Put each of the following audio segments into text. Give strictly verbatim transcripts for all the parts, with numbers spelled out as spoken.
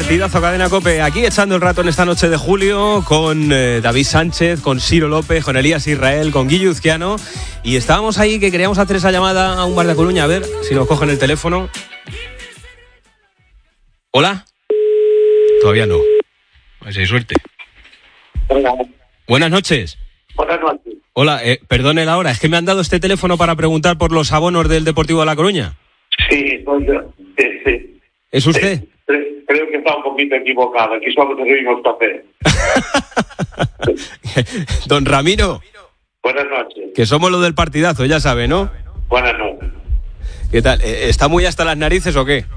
Partidazo Cadena COPE, aquí echando el rato en esta noche de julio con eh, David Sánchez, con Ciro López, con Elías Israel, con Guillo Uzquiano. Y estábamos ahí que queríamos hacer esa llamada a un bar de Coruña, a ver si nos cogen el teléfono. ¿Hola? Todavía no. A ver si hay suerte. Hola. Buenas noches. Buenas noches. Hola, eh, perdone la hora, es que me han dado este teléfono para preguntar por los abonos del Deportivo de La Coruña. Sí, soy yo. Sí, sí. ¿Es usted? Sí, creo que está un poquito equivocado. Aquí solo servimos café. Don Ramiro. Buenas noches. Que somos los del partidazo, ya sabe, ¿no? Buenas noches. ¿Qué tal? ¿Está muy hasta las narices o qué?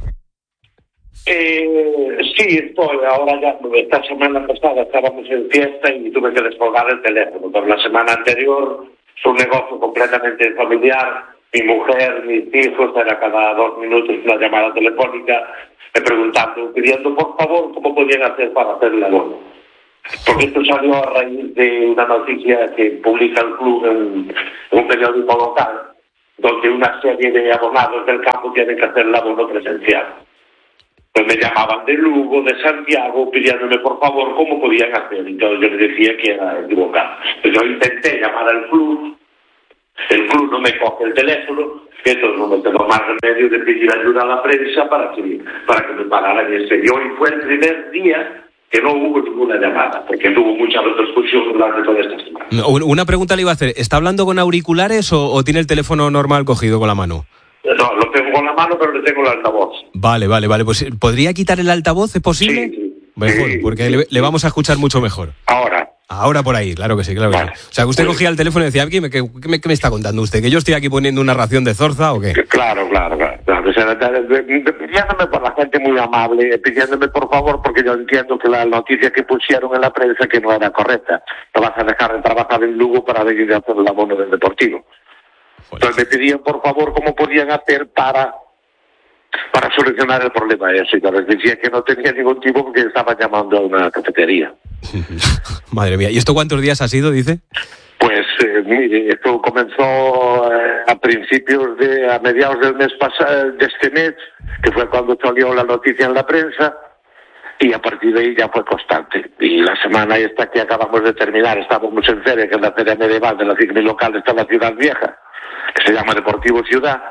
Eh, sí, estoy. Ahora ya, esta semana pasada estábamos en fiesta y tuve que descolgar el teléfono. Pero la semana anterior es un negocio completamente familiar. Mi mujer, mis hijos, era cada dos minutos una llamada telefónica, me preguntando, pidiendo por favor cómo podían hacer para hacer el abono. Porque esto salió a raíz de una noticia que publica el club en, en un periódico local, donde una serie de abonados del campo tienen que hacer el abono presencial. Pues me llamaban de Lugo, de Santiago, pidiéndome por favor cómo podían hacer. Y yo, yo les decía que era equivocado. Pues yo intenté llamar al club, el club no me coge el teléfono, entonces no me tengo más remedio de pedir ayuda a la prensa para que, para que me pagaran ese. Y hoy fue el primer día que no hubo ninguna llamada, porque tuvo mucha repercusión durante toda esta semana. Una pregunta le iba a hacer, ¿está hablando con auriculares o, o tiene el teléfono normal cogido con la mano? No, lo tengo con la mano, pero le tengo el altavoz. Vale, vale, vale. Pues ¿podría quitar el altavoz? ¿Es posible? Sí, sí. Mejor, sí, porque sí, le, sí. le vamos a escuchar mucho mejor. Ahora. Ahora por ahí, claro que sí, claro que Vale. sí. O sea, que usted Muy cogía el teléfono y decía, ¿qué me, qué, me, ¿qué me está contando usted? ¿Que yo estoy aquí poniendo una ración de zorza o qué? Claro, claro, claro. claro. O sea, pidiéndome por la gente muy amable, pidiéndome por favor, porque yo entiendo que la noticia que pusieron en la prensa que no era correcta. No vas a dejar de trabajar en Lugo para venir a hacer el abono del Deportivo. Joder. Entonces me pedían por favor cómo podían hacer para para solucionar el problema ese. Y les decía que no tenía ningún tipo porque estaba llamando a una cafetería. Madre mía, ¿y esto cuántos días ha sido, dice? Pues, eh, mire, esto comenzó eh, a principios de, a mediados del mes pasado, de este mes, que fue cuando salió la noticia en la prensa, y a partir de ahí ya fue constante. Y la semana esta que acabamos de terminar, estábamos en feria, que es la feria medieval de la mi local, está en la Ciudad Vieja, que se llama Deportivo Ciudad,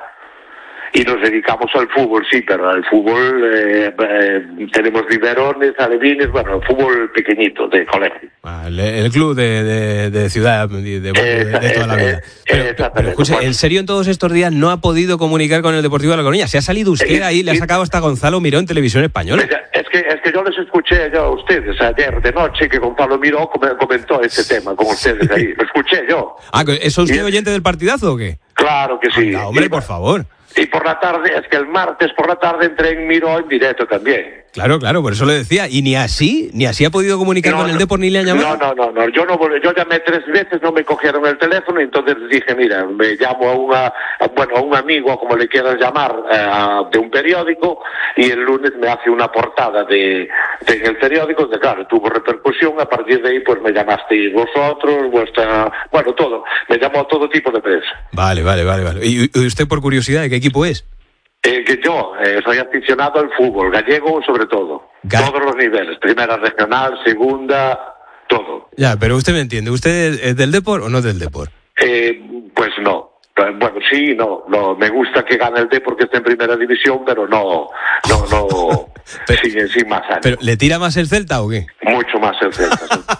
y nos dedicamos al fútbol, sí, pero al fútbol eh, eh, tenemos biberones, alevines, bueno, el fútbol pequeñito, de colegio. Ah, el, el club de, de, de ciudad, de, de, de, de toda la vida. Pero, pero, pero escuche, ¿en serio en todos estos días no ha podido comunicar con el Deportivo de La Coruña? ¿Se ha salido usted ahí, le ha sacado hasta Gonzalo Miró en Televisión Española? Es que, es que yo les escuché yo a ustedes ayer de noche que Gonzalo Miró comentó ese tema con ustedes ahí. Lo escuché yo. Ah, ¿es usted oyente del partidazo o qué? Claro que sí. Anda, hombre, por favor. Y por la tarde, es que el martes por la tarde entré en Miró en directo también. Claro, claro, por eso le decía. ¿Y ni así? ¿Ni así ha podido comunicar no, con el no, Depor ni le han llamado? No, no, no, no. Yo no yo llamé tres veces, no me cogieron el teléfono y entonces dije, mira, me llamo a una, bueno, a un amigo, como le quieras llamar, uh, de un periódico, y el lunes me hace una portada de, de en el periódico, de claro, tuvo repercusión, a partir de ahí pues me llamasteis vosotros, vuestra, bueno, todo, me llamó todo tipo de prensa. Vale, vale, vale, vale. ¿Y usted por curiosidad de qué equipo es? Eh, que yo eh, soy aficionado al fútbol, gallego sobre todo, Ga- todos los niveles, primera regional, segunda, todo. Ya, pero usted me entiende, ¿usted es del Depor o no es del Depor? Eh, pues no, bueno, sí, no, no, me gusta que gane el Depor porque esté en primera división, pero no, no, no, pero, sin, sin más ánimo. ¿Pero le tira más el Celta o qué? Mucho más el Celta.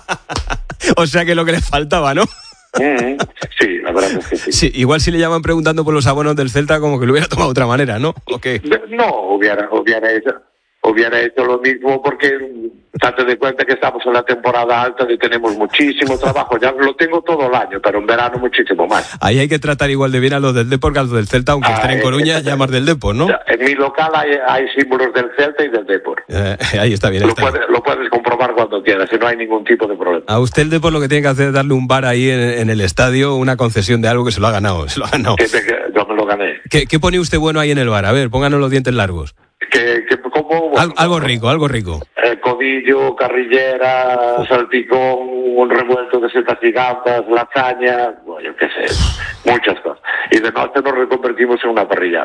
Sí. O sea que lo que le faltaba, ¿no? Mm, sí, la verdad es que sí. Sí, igual si le llaman preguntando por los abonos del Celta, como que lo hubiera tomado de otra manera, ¿no? ¿O qué? No, hubiera, hubiera hecho, hubiera hecho lo mismo porque date de cuenta que estamos en la temporada alta y tenemos muchísimo trabajo. Ya lo tengo todo el año, pero en verano muchísimo más. Ahí hay que tratar igual de bien a los del Depor que a los del Celta, aunque ah, estén en Coruña, eh, llamas del Depor, ¿no? En mi local hay, hay símbolos del Celta y del Depor. Eh, ahí está bien. Lo, está puede, bien. lo puedes comprobar cuando quieras, y no hay ningún tipo de problema. A usted el Depor lo que tiene que hacer es darle un bar ahí en, en el estadio, una concesión de algo que se lo ha ganado. Se lo ha ganado. Que te, que yo me lo gané. ¿Qué, ¿Qué pone usted bueno ahí en el bar? A ver, pónganos los dientes largos. Que, que como, bueno, Al, algo rico, algo rico. Eh, codillo, carrillera, salpicón, un revuelto de setas gigantes, lasaña, bueno, yo qué sé, muchas cosas. Y de noche nos reconvertimos en una parrillada.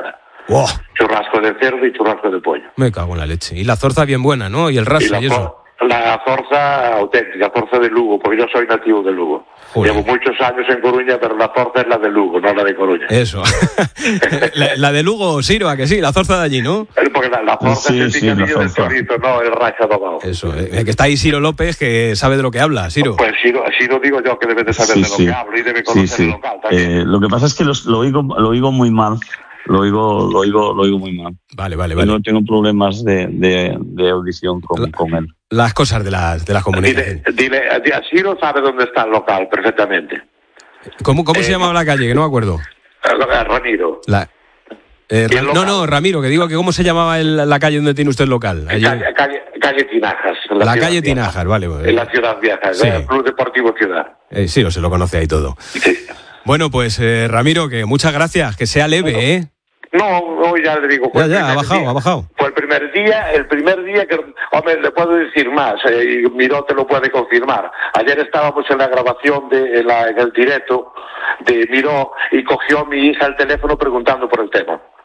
Wow. Churrasco de cerdo y churrasco de pollo. Me cago en la leche. Y la zorza bien buena, ¿no? Y el raso y, la y eso. La zorza auténtica, zorza de Lugo, porque yo soy nativo de Lugo. Joder. Llevo muchos años en Coruña, pero la zorza es la de Lugo, no la de Coruña. Eso. la, la de Lugo, Siro, ¿a que sí? La zorza de allí, ¿no? Porque la, la zorza sí, es el picadillo sí, del chorizo, no el racha domado. Eso, eh, que está ahí Siro López, que sabe de lo que habla, Siro. Pues Siro, Siro digo yo que debe de saber sí, de lo sí. que hablo y debe conocer sí, sí. el local también. Eh, lo que pasa es que los, lo, oigo, lo oigo muy mal. Lo oigo, lo oigo, lo oigo muy mal. Vale, vale, vale. No tengo problemas de, de, de audición con, la, con él. Las cosas de las de las comunicaciones. Dile, dile, Siro sabe dónde está el local perfectamente. ¿Cómo, cómo eh, se llamaba la calle? Que no me acuerdo. Ramiro. La, eh, Ra, no, no, Ramiro, que digo que cómo se llamaba el, la calle donde tiene usted el local. Allí... Calle, calle, calle Tinajas. La, la calle Tinajas, vale. En la ciudad vieja, sí. El Club Deportivo Ciudad. Eh, sí, se lo conoce ahí todo. Sí. Bueno, pues eh, Ramiro, que muchas gracias, que sea leve, bueno. ¿eh? No, no, ya le digo. Ya, ya, ha bajado, día. ha bajado. Fue el primer día, el primer día que, hombre, le puedo decir más, eh, y Miró te lo puede confirmar. Ayer estábamos en la grabación, de en, la, en el directo de Miró, y cogió a mi hija el teléfono preguntando por el tema.